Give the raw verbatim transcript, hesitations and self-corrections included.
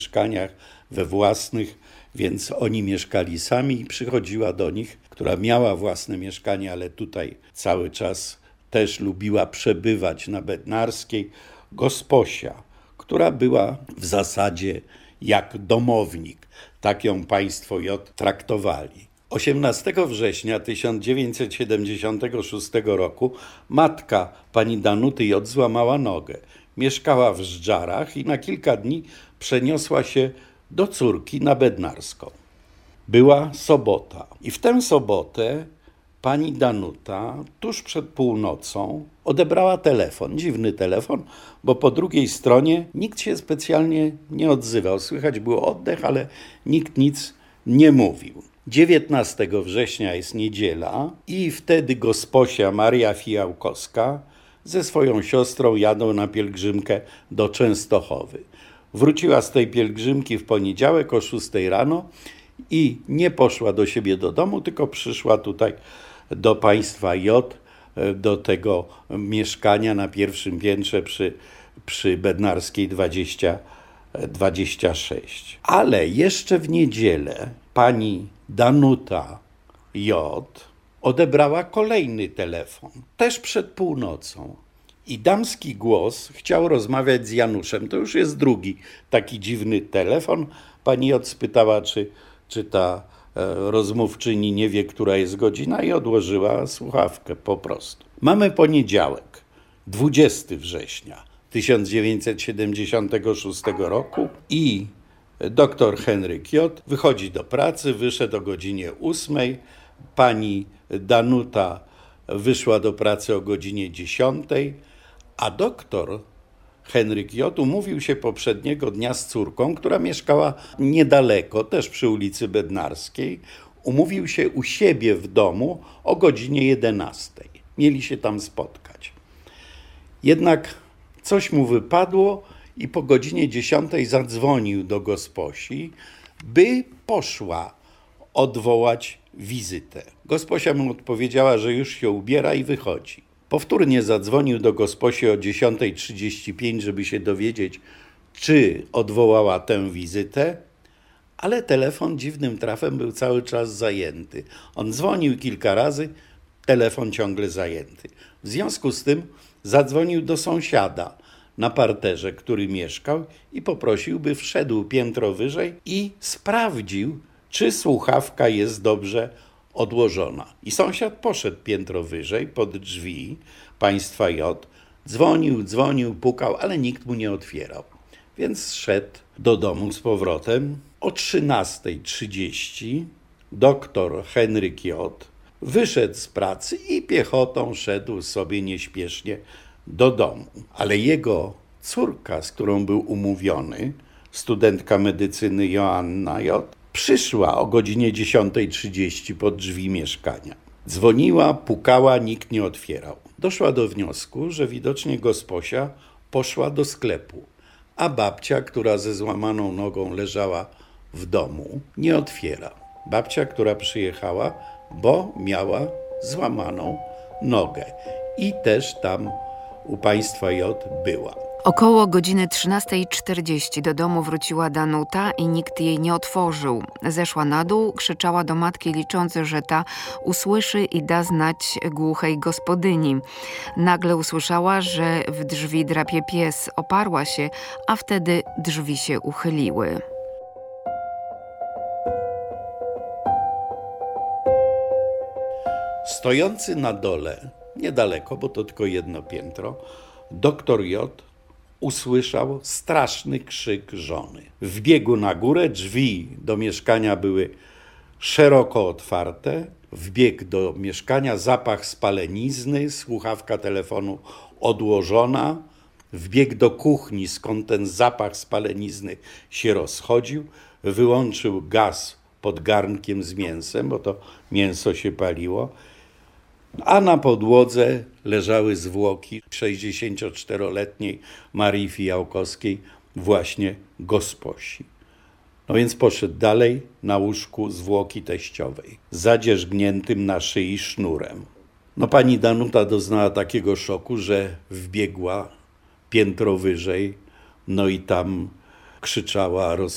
mieszkaniach, we własnych, więc oni mieszkali sami i przychodziła do nich, która miała własne mieszkanie, ale tutaj cały czas też lubiła przebywać na Bednarskiej, gosposia, która była w zasadzie jak domownik. Tak ją państwo J traktowali. osiemnastego września tysiąc dziewięćset siedemdziesiątego szóstego roku matka pani Danuty J złamała nogę. Mieszkała w Żdżarach i na kilka dni przeniosła się do córki na Bednarską. Była sobota i w tę sobotę pani Danuta tuż przed północą odebrała telefon. Dziwny telefon, bo po drugiej stronie nikt się specjalnie nie odzywał. Słychać było oddech, ale nikt nic nie mówił. dziewiętnastego września jest niedziela i wtedy gosposia Maria Fijałkowska ze swoją siostrą jadą na pielgrzymkę do Częstochowy. Wróciła z tej pielgrzymki w poniedziałek o szóstej rano i nie poszła do siebie do domu, tylko przyszła tutaj do państwa J, do tego mieszkania na pierwszym piętrze przy, przy Bednarskiej dwadzieścia, dwadzieścia sześć. Ale jeszcze w niedzielę pani Danuta J odebrała kolejny telefon, też przed północą. I damski głos chciał rozmawiać z Januszem. To już jest drugi taki dziwny telefon. Pani J spytała, czy, czy ta e, rozmówczyni nie wie, która jest godzina i odłożyła słuchawkę po prostu. Mamy poniedziałek, dwudziestego września tysiąc dziewięćset siedemdziesiątego szóstego roku i doktor Henryk J wychodzi do pracy, wyszedł o godzinie ósmej. Pani Danuta wyszła do pracy o godzinie dziesiątej, a doktor Henryk J umówił się poprzedniego dnia z córką, która mieszkała niedaleko, też przy ulicy Bednarskiej. Umówił się u siebie w domu o godzinie jedenastej. Mieli się tam spotkać. Jednak coś mu wypadło i po godzinie dziesiątej zadzwonił do gosposi, by poszła odwołać wizytę. Gosposia mu odpowiedziała, że już się ubiera i wychodzi. Powtórnie zadzwonił do gosposi o dziesiąta trzydzieści pięć, żeby się dowiedzieć, czy odwołała tę wizytę, ale telefon dziwnym trafem był cały czas zajęty. On dzwonił kilka razy, telefon ciągle zajęty. W związku z tym zadzwonił do sąsiada na parterze, który mieszkał i poprosił, by wszedł piętro wyżej i sprawdził, czy słuchawka jest dobrze odłożona. I sąsiad poszedł piętro wyżej, pod drzwi państwa J, dzwonił, dzwonił, pukał, ale nikt mu nie otwierał. Więc szedł do domu z powrotem. O trzynasta trzydzieści doktor Henryk J wyszedł z pracy i piechotą szedł sobie nieśpiesznie do domu. Ale jego córka, z którą był umówiony, studentka medycyny Joanna J, przyszła o godzinie dziesiąta trzydzieści pod drzwi mieszkania. Dzwoniła, pukała, nikt nie otwierał. Doszła do wniosku, że widocznie gosposia poszła do sklepu, a babcia, która ze złamaną nogą leżała w domu, nie otwiera. Babcia, która przyjechała, bo miała złamaną nogę i też tam u państwa J była. Około godziny trzynasta czterdzieści do domu wróciła Danuta i nikt jej nie otworzył. Zeszła na dół, krzyczała do matki, licząc, że ta usłyszy i da znać głuchej gospodyni. Nagle usłyszała, że w drzwi drapie pies. Oparła się, a wtedy drzwi się uchyliły. Stojący na dole, niedaleko, bo to tylko jedno piętro, doktor J usłyszał straszny krzyk żony. Wbiegł na górę, drzwi do mieszkania były szeroko otwarte. Wbiegł do mieszkania, zapach spalenizny, słuchawka telefonu odłożona. Wbiegł do kuchni, skąd ten zapach spalenizny się rozchodził. Wyłączył gaz pod garnkiem z mięsem, bo to mięso się paliło. A na podłodze leżały zwłoki sześćdziesięcioczteroletniej Marii Fijałkowskiej, właśnie gosposi. No więc poszedł dalej, na łóżku zwłoki teściowej, zadzierzgniętym na szyi sznurem. No pani Danuta doznała takiego szoku, że wbiegła piętro wyżej, no i tam krzyczała, roz